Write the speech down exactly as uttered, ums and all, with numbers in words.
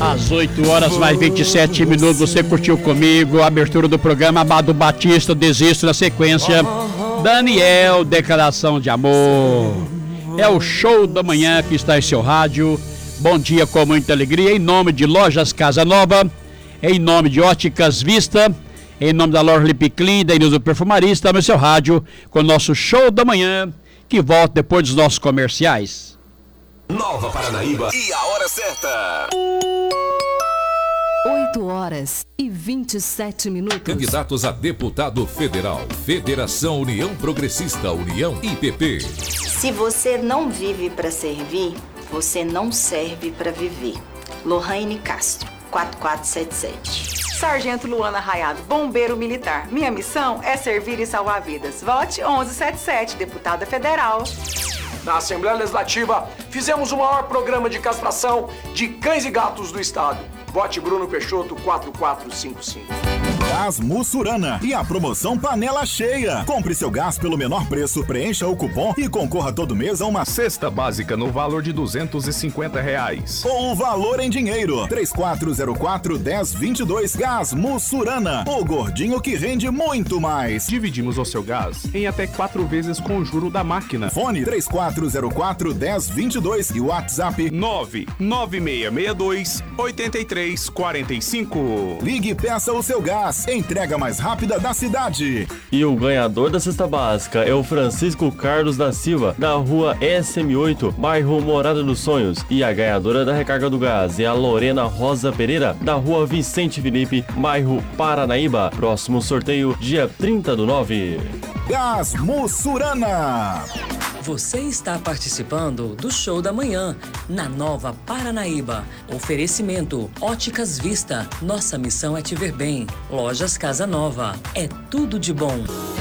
Às oito horas mais vinte e sete minutos, você curtiu comigo a abertura do programa Amado Batista, Desisto, na sequência Daniel, Declaração de Amor. É o show da manhã que está em seu rádio. Bom dia com muita alegria, em nome de Lojas Casa Nova, em nome de Óticas Vista, em nome da Loja Lipiclin, da Inuso Perfumarista, no seu rádio, com o nosso show da manhã, que volta depois dos nossos comerciais. Nova Paranaíba e a hora certa. oito horas e vinte e sete minutos. Candidatos a deputado federal. Federação União Progressista, União I P P. Se você não vive para servir, você não serve para viver. Lohane Castro, quatro quatro sete sete. Sargento Luana Raiado, bombeiro militar. Minha missão é servir e salvar vidas. Vote onze setenta e sete, deputada federal. Na Assembleia Legislativa, fizemos o maior programa de castração de cães e gatos do estado. Vote Bruno Peixoto, quatro quatro cinco cinco. Gás Mussurana e a promoção Panela Cheia. Compre seu gás pelo menor preço, preencha o cupom e concorra todo mês a uma cesta básica no valor de duzentos e cinquenta reais. Ou o valor em dinheiro. três quatro zero quatro, um zero dois dois. Gás Mussurana. O gordinho que rende muito mais. Dividimos o seu gás em até quatro vezes com o juro da máquina. Fone três quatro zero quatro, um zero dois dois e WhatsApp nove nove seis seis dois, oito três quatro cinco. Ligue e peça o seu gás. Entrega mais rápida da cidade. E o ganhador da cesta básica é o Francisco Carlos da Silva, da rua S M oito, bairro Morada dos Sonhos. E a ganhadora da recarga do gás é a Lorena Rosa Pereira, da rua Vicente Felipe, bairro Paranaíba. Próximo sorteio, dia trinta do nove. Gás Mussurana. Você está participando do Show da Manhã, na Nova Paranaíba. Oferecimento Óticas Vista. Nossa missão é te ver bem. Lojas Casa Nova. É tudo de bom.